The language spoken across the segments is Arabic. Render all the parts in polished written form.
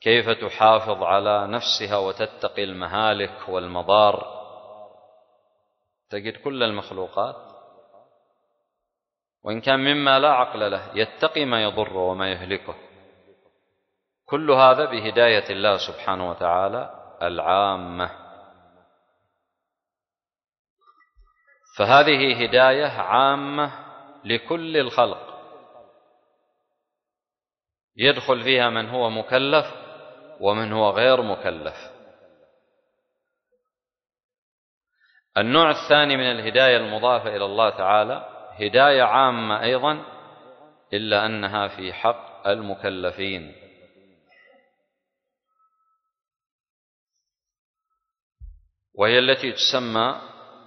كيف تحافظ على نفسها وتتقي المهالك والمضار. تجد كل المخلوقات وإن كان مما لا عقل له يتقي ما يضره وما يهلكه. كل هذا بهداية الله سبحانه وتعالى العامة. فهذه هداية عامة لكل الخلق، يدخل فيها من هو مكلف ومن هو غير مكلف. النوع الثاني من الهداية المضافة إلى الله تعالى هداية عامة أيضا، إلا أنها في حق المكلفين، وهي التي تسمى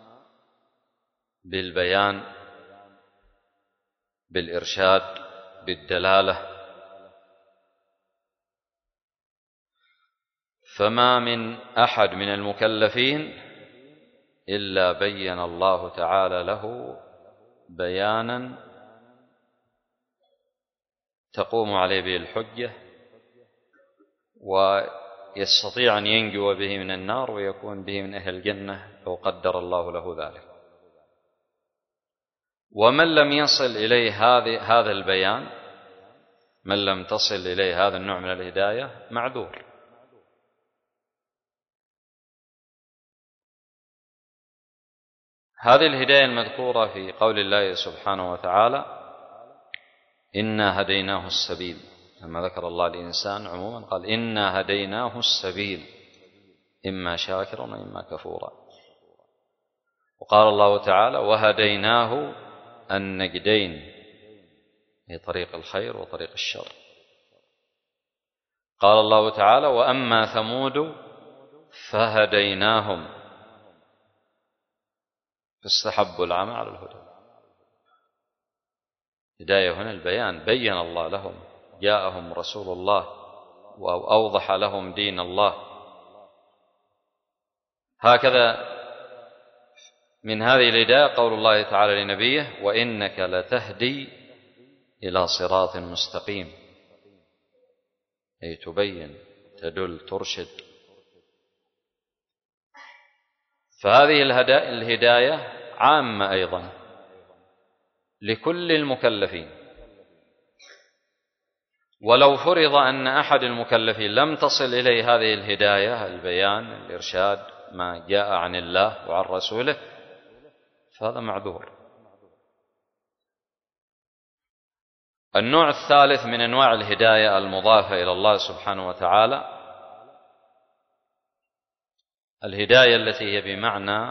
بالبيان، بالإرشاد، بالدلالة. فما من أحد من المكلفين إلا بين الله تعالى له بيانا تقوم عليه به الحجة، ويستطيع أن ينجو به من النار ويكون به من أهل الجنة لو قدر الله له ذلك. ومن لم يصل إليه هذا البيان، من لم تصل إليه هذا النوع من الهداية معذور. هذه الهداية المذكورة في قول الله سبحانه وتعالى إنا هديناه السبيل. لما ذكر الله الإنسان عموما قال إنا هديناه السبيل إما شاكرا وإما كفورا. وقال الله تعالى وهديناه النجدين، هي طريق الخير وطريق الشر. قال الله تعالى وأما ثمود فهديناهم فاستحبوا العمى على الهدى. هداية هنا البيان، بين الله لهم، جاءهم رسول الله وأوضح لهم دين الله. هكذا من هذه الهداية قول الله تعالى لنبيه وإنك لتهدي إلى صراط مستقيم، أي تبين، تدل، ترشد. فهذه الهداية عامة أيضا لكل المكلفين. ولو فرض أن أحد المكلفين لم تصل إليه هذه الهداية، البيان، الإرشاد، ما جاء عن الله وعن رسوله، فهذا معذور. النوع الثالث من أنواع الهداية المضافة إلى الله سبحانه وتعالى الهداية التي هي بمعنى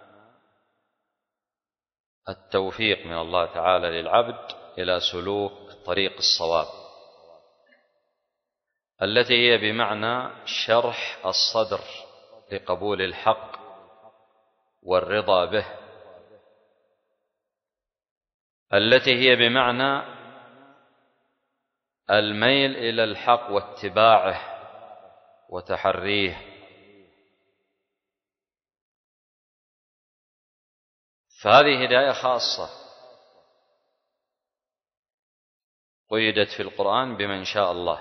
التوفيق من الله تعالى للعبد إلى سلوك طريق الصواب، التي هي بمعنى شرح الصدر لقبول الحق والرضا به، التي هي بمعنى الميل إلى الحق واتباعه وتحريه. فهذه هداية خاصة قيدت في القرآن بمن شاء الله،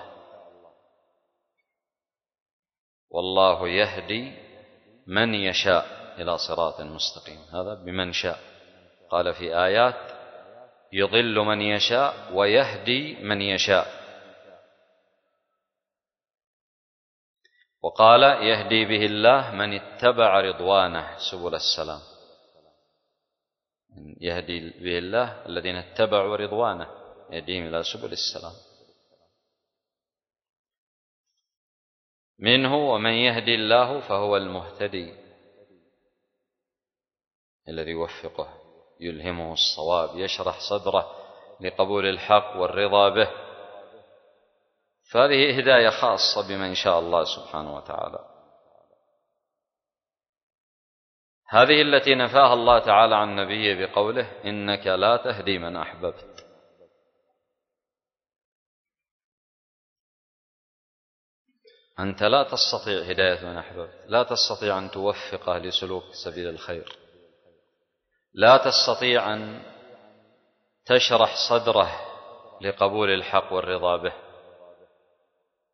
والله يهدي من يشاء إلى صراط مستقيم. هذا بمن شاء. قال في آيات يضل من يشاء ويهدي من يشاء، وقال يهدي به الله من اتبع رضوانه سبل السلام. يهدي به الله الذين اتبعوا رضوانه، يهديهم إلى سبل السلام. منه ومن يهدي الله فهو المهتدي الذي يوفقه، يلهمه الصواب، يشرح صدره لقبول الحق والرضا به. فهذه هداية خاصة بمن شاء الله سبحانه وتعالى. هذه التي نفاها الله تعالى عن نبيه بقوله إنك لا تهدي من أحببت. أنت لا تستطيع هداية من أحببت، لا تستطيع أن توفقه لسلوك سبيل الخير، لا تستطيع أن تشرح صدره لقبول الحق والرضا به.